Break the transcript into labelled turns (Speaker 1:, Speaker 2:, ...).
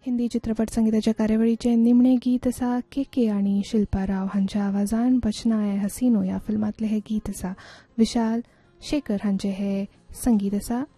Speaker 1: हिंदी चित्रपट संगीताच्या कार्यावळीचे निमणे गीत आसा के आणि शिल्पा राव हांच्या आवाजान बचना ए हसीनो ह्या फिल्मातले हे गीत आसा. विशाल शेखर हांचे हे संगीत आसा.